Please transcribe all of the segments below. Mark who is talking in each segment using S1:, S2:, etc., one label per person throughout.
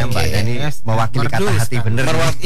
S1: ya Mbak Yani mewakili kata hati bener.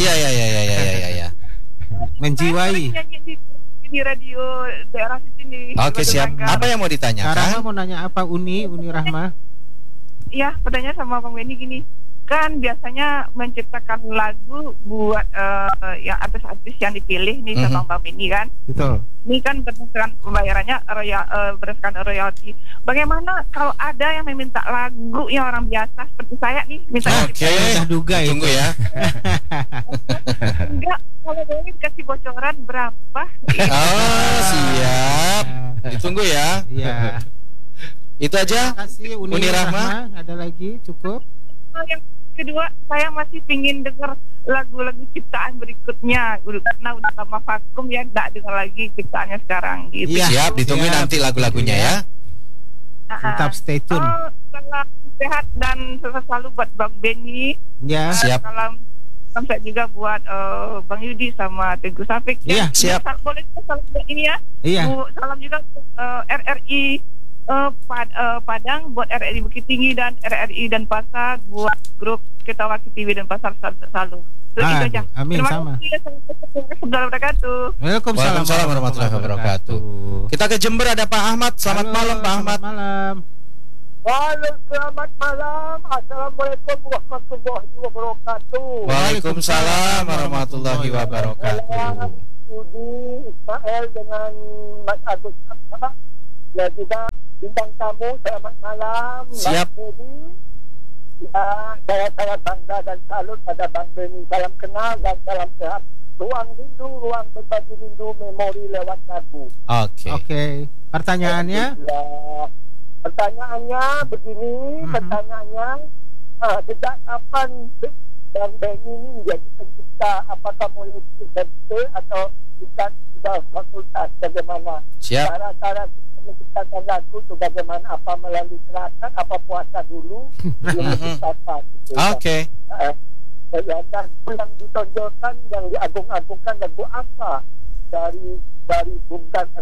S2: Iya.
S3: Menjiwai.
S4: Di radio daerah sini.
S2: Oke, siap. Apa yang mau ditanyakan?
S3: Rahma mau nanya apa? Uni Rahma?
S4: Iya, pertanyaan sama Bang Benny gini. Kan biasanya menciptakan lagu buat yang artis-artis yang dipilih nih sama Bang Benny kan.
S3: Betul.
S4: Ini kan berdasarkan pembayarannya berdasarkan royalti. Bagaimana kalau ada yang meminta lagu yang orang biasa seperti saya nih minta
S3: Saya duga ya.
S2: Tunggu ya.
S4: Enggak, kalau boleh kasih bocoran berapa?
S2: Oh, siap. Ditunggu ya.
S3: Iya.
S2: Itu aja.
S3: Terima kasih Uni Rahma. Ada lagi cukup?
S4: Yang kedua, saya masih pingin dengar lagu-lagu ciptaan berikutnya karena udah lama vakum ya, nggak dengar lagi ciptaannya sekarang gitu.
S2: Iya, siap, ditunggu nanti lagu-lagunya ya.
S3: Tetap stay tune.
S4: Salam sehat dan sukses selalu buat Bang Benny.
S3: Ya.
S2: Siap.
S4: Salam saya juga buat Bang Yudi sama Teguh Safik.
S3: Iya,
S2: siap.
S4: Boleh salam buat ini ya.
S3: Iya.
S4: Salam juga RRI Padang, buat RRI Bukit Tinggi dan RRI dan Pasar, buat grup Ketawa TV dan Pasar selalu. Itu aja.
S3: Amin.
S4: Terima
S3: Sama.
S4: kasih. Assalamualaikum warahmatullahi wabarakatuh.
S2: Waalaikumsalam warahmatullahi wabarakatuh. Kita ke Jember, ada Pak Ahmad. Selamat malam Pak Ahmad.
S3: Selamat malam.
S5: Halo, selamat malam. Assalamualaikum warahmatullahi wabarakatuh.
S2: Waalaikumsalam warahmatullahi wabarakatuh.
S5: Budi Ismail dengan Mas Agus Absa dan juga bintang tamu. Selamat malam.
S2: Siap.
S5: Bang Benny. Ya, saya sangat bangga dan salut pada Bang Benny. Salam kenal dan salam sehat. Ruang rindu, ruang berbagi rindu, memori lewat lagu.
S2: Oke.
S3: Pertanyaannya?
S5: Ya, pertanyaannya begini, pertanyaannya sejak kapan Bang Benny ini menjadi pencipta? Apakah mulai di SMP atau sudah fakultas? Bagaimana?
S2: Siap.
S5: Cara-cara menciptakan lagu itu bagaimana? Apa melalui gerakan? Apa puasa dulu? Belum menciptakan. Gitu,
S2: Oke.
S5: Ya, dan yang ditonjolkan, yang diagung-agungkan lagu apa dari Bung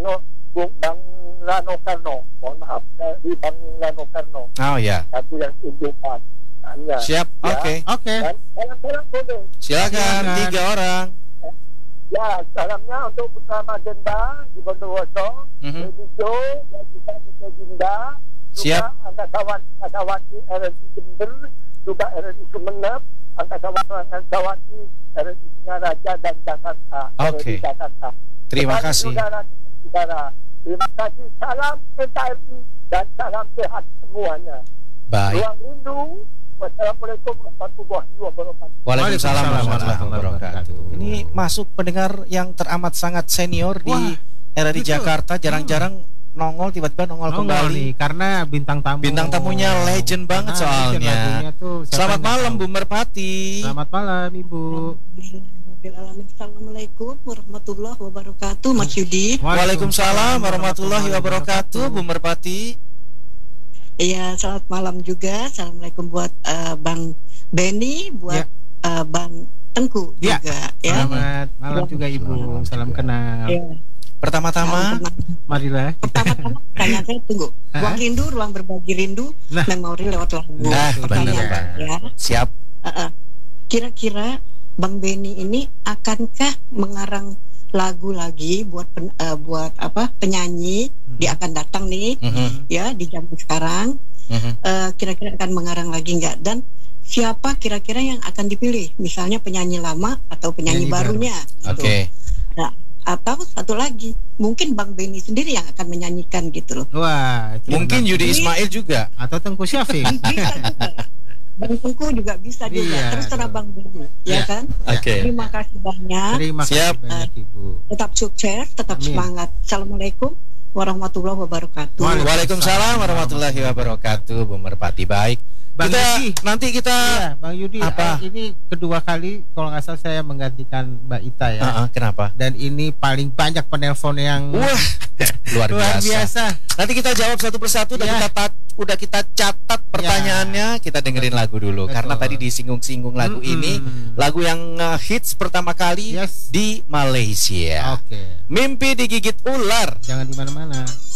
S5: Bang Rano Karno, mohon maaf, dari Bang Rano Karno.
S2: Oh ya.
S5: Lagu yang indukan.
S2: Siap.
S3: Oke.
S5: Dan salam-salam boleh.
S2: Silakan 3 orang.
S5: Ya, salamnya untuk Putra Denda di Bondowoso, Benijo, dan juga Niko Jinda,
S2: Siap.
S5: juga Angkatawati RRI Jember, juga RRI Sumeneb, Angkatawati RRI Singaraja dan Jakarta.
S2: Oke.
S5: RRI Jakarta.
S2: Terima kasih.
S5: Saudara. Terima kasih. Salam NKRI dan salam sehat semuanya.
S2: Baik.
S5: Ruang rindu. Wassalamualaikum warahmatullahi wabarakatuh.
S2: Waalaikumsalam warahmatullahi wabarakatuh. Ini masuk pendengar yang teramat sangat senior di RRI Jakarta, jarang-jarang nongol, tiba-tiba nongol kembali
S3: nih, karena bintang tamunya
S2: legend banget soalnya. Selamat malam Bu Merpati.
S3: Selamat malam Ibu.
S6: Assalamualaikum warahmatullahi wabarakatuh, Mas Yudi.
S2: Waalaikumsalam warahmatullahi wabarakatuh, Bu Merpati.
S6: Iya, selamat malam juga. Assalamualaikum buat Bang Benny, buat Bang Tengku juga. Ya.
S3: Selamat malam juga Ibu. Salam kenal.
S6: Ya.
S2: Pertama-tama,
S3: marilah.
S6: Pertama-tama pertanyaan saya tunggu. Ruang rindu, ruang berbagi rindu, memori lewat lagu.
S2: benar Pak.
S6: Ya.
S2: Siap.
S6: Kira-kira Bang Benny ini akankah mengarang lagu lagi buat penyanyi dia akan datang nih ya di zaman sekarang, kira-kira akan mengarang lagi nggak, dan siapa kira-kira yang akan dipilih, misalnya penyanyi lama atau penyanyi barunya gitu. Nah, atau satu lagi mungkin Bang Benny sendiri yang akan menyanyikan gitu loh.
S3: Wah,
S2: mungkin Yudi Ismail juga
S3: atau Tengku Syafiq.
S6: Bang Tengku juga bisa juga, terserah Bang Benny, ya kan? Terima kasih banyak.
S3: Siap. Banyak, Ibu.
S6: Tetap sukses, tetap semangat. Assalamualaikum warahmatullahi wabarakatuh.
S2: Waalaikumsalam warahmatullahi wabarakatuh, Bu Merpati. Baik.
S3: Bang Yudi,
S2: nanti kita
S3: Bang Yudi, ini kedua kali kalau nggak salah saya menggantikan Mbak Ita ya.
S2: Kenapa? Dan
S3: ini paling banyak penelpon yang
S2: luar biasa. Nanti kita jawab satu persatu dan udah kita catat pertanyaannya. Kita dengerin lagu dulu. Betul. Karena tadi disinggung-singgung lagu ini, lagu yang hits pertama kali di Malaysia. Mimpi digigit ular.
S3: Jangan di mana-mana.